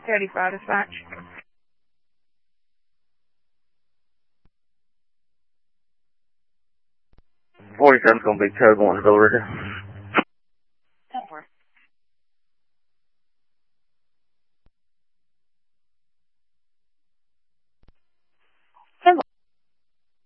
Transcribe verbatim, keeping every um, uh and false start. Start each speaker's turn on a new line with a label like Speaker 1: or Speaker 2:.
Speaker 1: thirty-five dispatch.
Speaker 2: forty-seven's going to be Code one, Villa Rica.